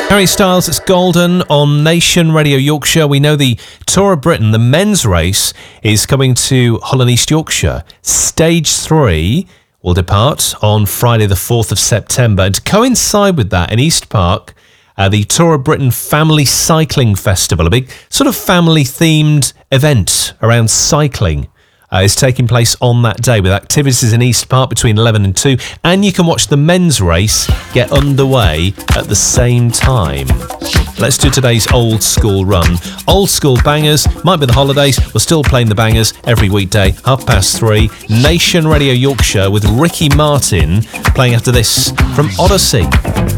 Harry Styles, it's Golden on Nation Radio Yorkshire. We know the Tour of Britain, the men's race, is coming to Hull and East Yorkshire. Stage 3 will depart on Friday the 4th of September. And to coincide with that, in East Park, the Tour of Britain Family Cycling Festival, a big sort of family-themed event around cycling, is taking place on that day with activities in East Park between 11 and 2, and you can watch the men's race get underway at the same time. Let's do today's old school run. Old school bangers, might be the holidays, we're still playing the bangers every weekday, 3:30. Nation Radio Yorkshire with Ricky Martin playing after this from Odyssey.